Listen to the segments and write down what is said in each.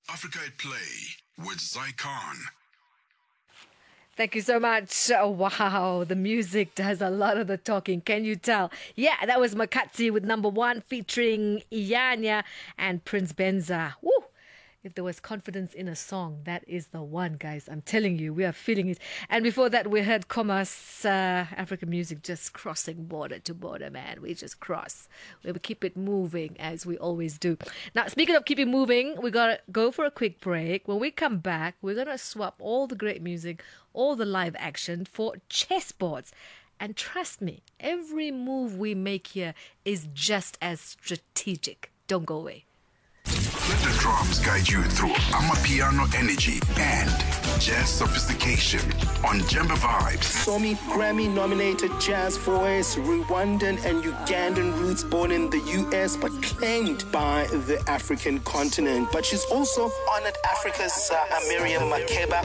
Africa at Play with Zycon. Thank you so much. Oh, wow, the music does a lot of the talking. Can you tell? Yeah, that was Makatsi with number one featuring Iyanya and Prince Benza. Woo! If there was confidence in a song, that is the one, guys. I'm telling you, we are feeling it. And before that, we heard Comas, African music, just crossing border to border, man. We just cross. We keep it moving, as we always do. Now, speaking of keeping moving, we got to go for a quick break. When we come back, we're going to swap all the great music, all the live action for chessboards. And trust me, every move we make here is just as strategic. Don't go away. Let the drums guide you through Amapiano energy and jazz sophistication on Jemba Vibes. Somi Grammy-nominated jazz voice, Rwandan and Ugandan roots, born in the U.S. but claimed by the African continent. But she's also honored Africa's Miriam Makeba.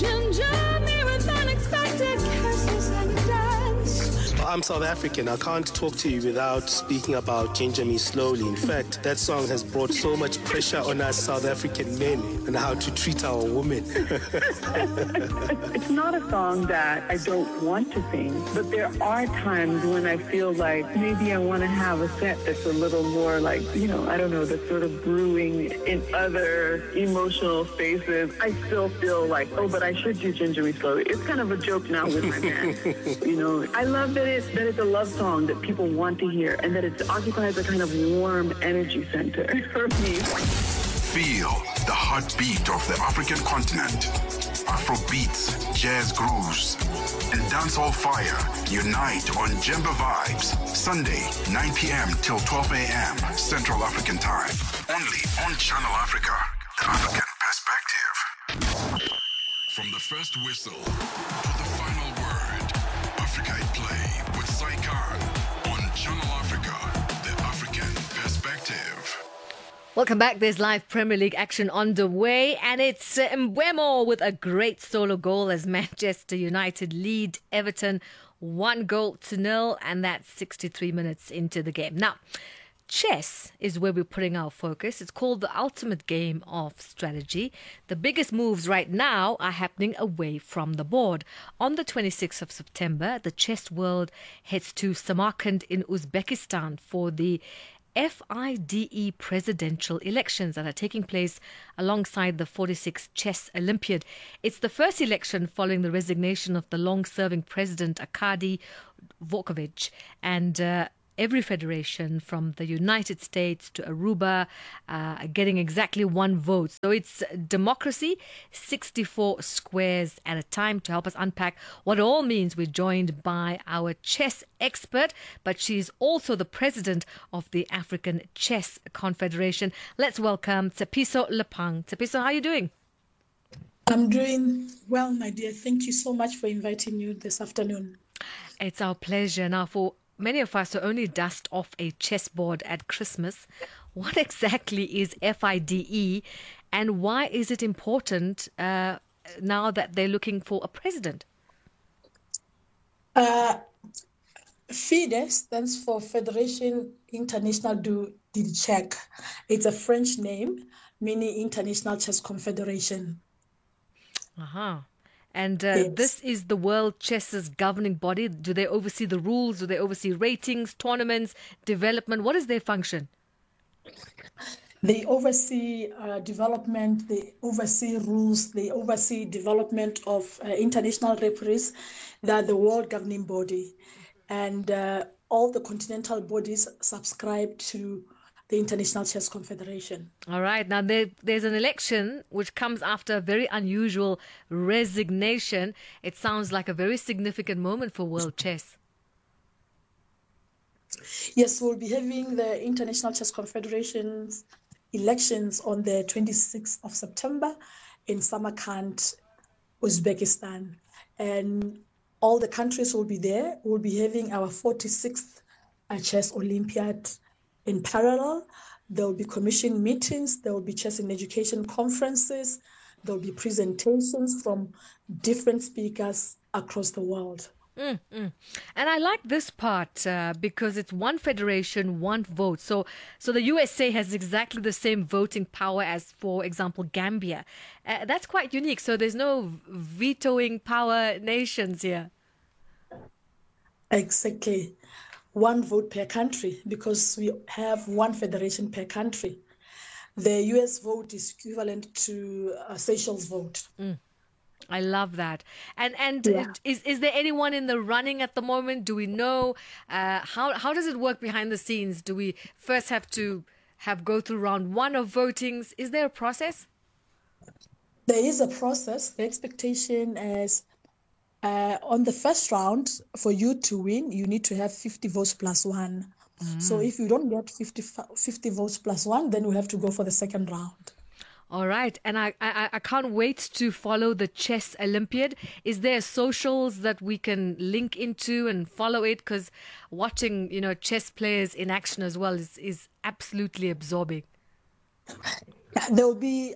I'm South African. I can't talk to you without speaking about Ginger Me Slowly. In fact, that song has brought so much pressure on us South African men and how to treat our women. It's not a song that I don't want to sing, but there are times when I feel like maybe I want to have a set that's a little more like, I don't know, that's sort of brewing in other emotional spaces. I still feel like, but I should do Ginger Me Slowly. It's kind of a joke now with my band. I love that it's a love song that people want to hear and that it occupies a kind of warm energy center for me. Feel the heartbeat of the African continent. Afro beats, jazz grooves, and dancehall fire unite on Jemba Vibes. Sunday, 9 p.m. till 12 a.m. Central African Time. Only on Channel Africa, the African perspective. From the first whistle to the final word, Africa at Play with Zycon on Channel Africa, the African perspective. Welcome back. There's live Premier League action on the way, and it's Mbeumo with a great solo goal as Manchester United lead Everton 1-0, and that's 63 minutes into the game. Now, chess is where we're putting our focus. It's called the ultimate game of strategy. The biggest moves right now are happening away from the board. On the 26th of September, the chess world heads to Samarkand in Uzbekistan for the FIDE presidential elections that are taking place alongside the 46th Chess Olympiad. It's the first election following the resignation of the long-serving president Arkady Dvorkovich, and every federation from the United States to Aruba getting exactly one vote. So it's democracy, 64 squares at a time. To help us unpack what it all means, we're joined by our chess expert, but she's also the president of the African Chess Confederation. Let's welcome Tshepiso Lepang. Tshepiso, how are you doing? I'm doing well, my dear. Thank you so much for inviting me this afternoon. It's our pleasure. Now, for many of us who only dust off a chessboard at Christmas, what exactly is FIDE and why is it important now that they're looking for a president? FIDE stands for Fédération Internationale du Chess. It's a French name, meaning International Chess Confederation. Uh-huh. And Yes. this is the World Chess's governing body. Do they oversee the rules? Do they oversee ratings, tournaments, development? What is their function? They oversee development, they oversee rules, they oversee development of international referees. They're the world governing body. And all the continental bodies subscribe to the International Chess Confederation. All right. Now, there's an election which comes after a very unusual resignation. It sounds like a very significant moment for world chess. Yes, we'll be having the International Chess Confederation's elections on the 26th of September in Samarkand, Uzbekistan. And all the countries will be there. We'll be having our 46th Chess Olympiad in parallel. There will be commission meetings, there will be chess and education conferences, there will be presentations from different speakers across the world. And I like this part because it's one federation, one vote. So the USA has exactly the same voting power as, for example, Gambia. That's quite unique. So there's no vetoing power nations here. Exactly. One vote per country because we have one federation per country. The US vote is equivalent to Seychelles vote. I love that. And Yeah. is there anyone in the running at the moment? Do we know how does it work behind the scenes? Do we first have to go through round one of votings? Is there a process? There is a process. The expectation is on the first round, for you to win, you need to have 50 votes plus one. So if you don't get 50 votes plus one, then we have to go for the second round. All right. And I can't wait to follow the Chess Olympiad. Is there socials that we can link into and follow it? Because watching, chess players in action as well is absolutely absorbing. Yeah, there will be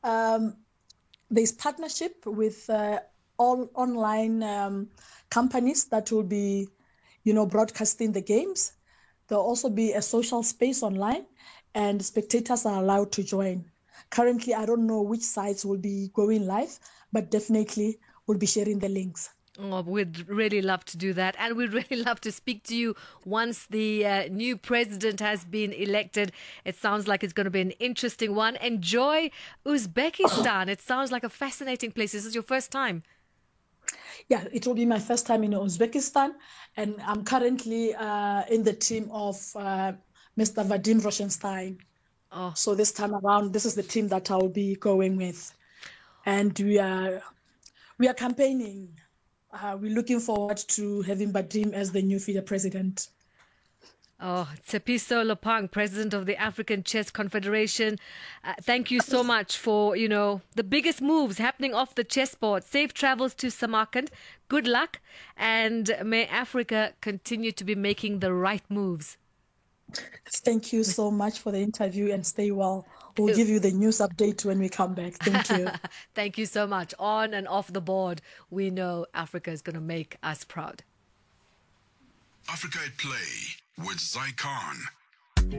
there's partnership with all online companies that will be, broadcasting the games. There'll also be a social space online, and spectators are allowed to join. Currently, I don't know which sites will be going live, but definitely we'll be sharing the links. Oh, we'd really love to do that. And we'd really love to speak to you once the new president has been elected. It sounds like it's going to be an interesting one. Enjoy Uzbekistan. It sounds like a fascinating place. This is your first time. Yeah, it will be my first time in Uzbekistan, and I'm currently in the team of Mr. Vadim Roshenstein. Oh. So this time around, this is the team that I'll be going with, and we are campaigning. We're looking forward to having Vadim as the new FIDE president. Oh, Tshepiso Lopang, president of the African Chess Confederation. Thank you so much for, the biggest moves happening off the chessboard. Safe travels to Samarkand. Good luck. And may Africa continue to be making the right moves. Thank you so much for the interview, and stay well. We'll give you the news update when we come back. Thank you. Thank you so much. On and off the board, we know Africa is going to make us proud. Africa at Play with Zai Khan.